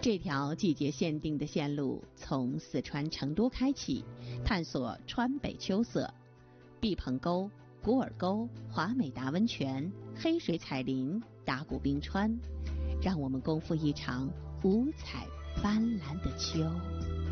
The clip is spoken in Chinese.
这条季节限定的线路从四川成都开启，探索川北秋色、毕棚沟、古尔沟、华美达温泉、黑水彩林、达古冰川，让我们共赴一场五彩斑斓的秋。